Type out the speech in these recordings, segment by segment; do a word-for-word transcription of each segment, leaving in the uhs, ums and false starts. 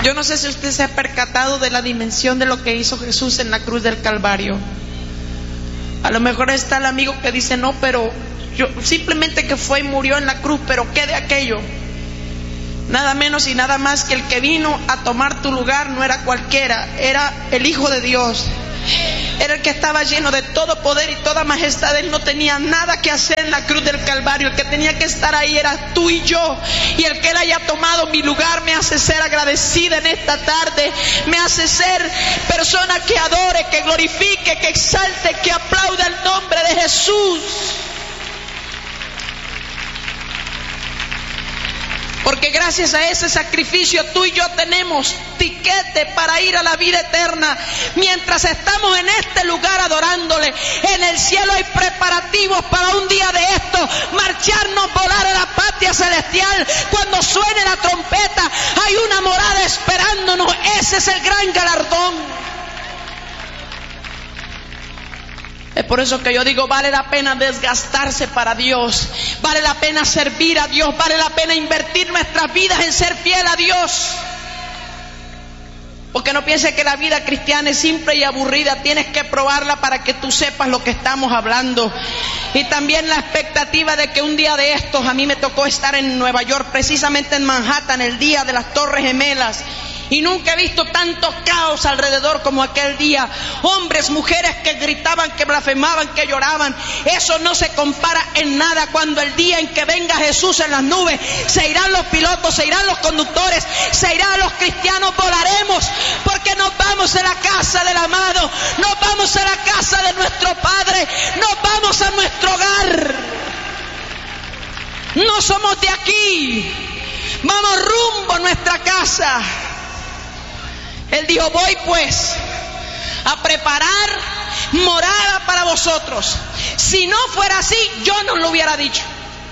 Yo no sé si usted se ha percatado de la dimensión de lo que hizo Jesús en la cruz del Calvario. A lo mejor está el amigo que dice, no, pero yo simplemente que fue y murió en la cruz, pero ¿qué de aquello? Nada menos y nada más que el que vino a tomar tu lugar no era cualquiera, era el Hijo de Dios. Era el que estaba lleno de todo poder y toda majestad. Él no tenía nada que hacer en la cruz del Calvario. El que tenía que estar ahí era tú y yo. Y el que Él haya tomado mi lugar me hace ser agradecida en esta tarde. Me hace ser persona que adore, que glorifique, que exalte, que aplauda el nombre de Jesús. Porque gracias a ese sacrificio tú y yo tenemos tiquete para ir a la vida eterna. Mientras estamos en este lugar adorándole, en el cielo hay preparativos para un día de esto, marcharnos, volar a la patria celestial. Cuando suene la trompeta, hay una morada esperándonos. Ese es el gran galardón. Es por eso que yo digo, vale la pena desgastarse para Dios, vale la pena servir a Dios, vale la pena invertir nuestras vidas en ser fiel a Dios. Porque no piense que la vida cristiana es simple y aburrida, tienes que probarla para que tú sepas lo que estamos hablando. Y también la expectativa de que un día de estos, a mí me tocó estar en Nueva York, precisamente en Manhattan, el día de las Torres Gemelas. Y nunca he visto tanto caos alrededor como aquel día. Hombres, mujeres que gritaban, que blasfemaban, que lloraban. Eso no se compara en nada cuando el día en que venga Jesús en las nubes, se irán los pilotos, se irán los conductores, se irán los cristianos, volaremos. Porque nos vamos a la casa del amado, nos vamos a la casa de nuestro Padre, nos vamos a nuestro hogar. No somos de aquí, vamos rumbo a nuestra casa. Él dijo, voy pues a preparar morada para vosotros. Si no fuera así, yo no lo hubiera dicho.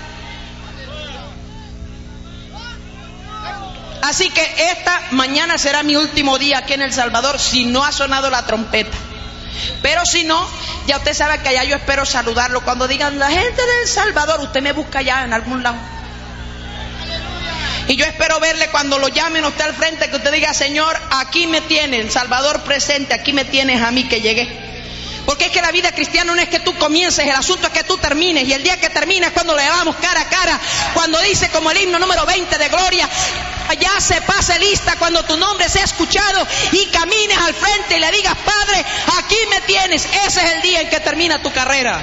Así que esta mañana será mi último día aquí en El Salvador, si no ha sonado la trompeta. Pero si no, ya usted sabe que allá yo espero saludarlo. Cuando digan la gente de El Salvador, usted me busca allá en algún lado. Y yo espero verle cuando lo llamen a usted al frente, que usted diga, Señor, aquí me tiene, El Salvador presente, aquí me tienes a mí que llegué. Porque es que la vida cristiana no es que tú comiences, el asunto es que tú termines. Y el día que termines es cuando le vamos cara a cara, cuando dice como el himno número veinte de Gloria, ya se pase lista, cuando tu nombre sea escuchado y camines al frente y le digas, Padre, aquí me tienes. Ese es el día en que termina tu carrera.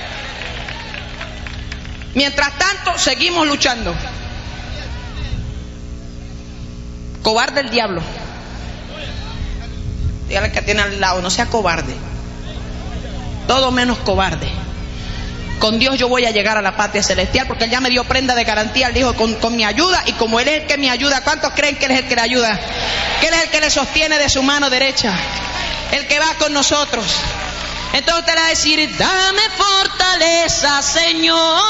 Mientras tanto, seguimos luchando. Cobarde el diablo. Dígale que tiene al lado, no sea cobarde. Todo menos cobarde. Con Dios yo voy a llegar a la patria celestial, porque Él ya me dio prenda de garantía. Él dijo, con, con mi ayuda, y como Él es el que me ayuda, ¿cuántos creen que Él es el que le ayuda? Que Él es el que le sostiene de su mano derecha, el que va con nosotros. Entonces usted le va a decir, dame fortaleza, Señor,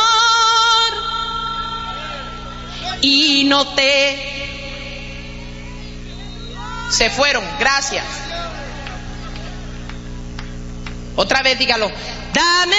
y no te... Se fueron, gracias. Otra vez dígalo. Dame